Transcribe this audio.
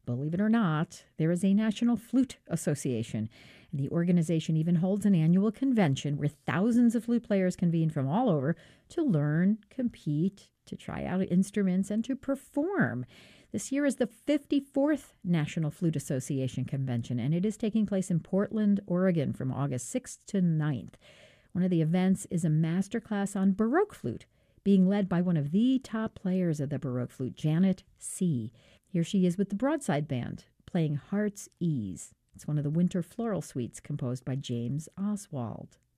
Believe it or not, there is a National Flute Association. And the organization even holds an annual convention where thousands of flute players convene from all over to learn, compete, to try out instruments, and to perform. This year is the 54th National Flute Association Convention, and it is taking place in Portland, Oregon from August 6th to 9th. One of the events is a masterclass on Baroque flute, being led by one of the top players of the Baroque flute, Janet C. Here she is with the Broadside Band, playing Heart's Ease. It's one of the winter floral suites composed by James Oswald.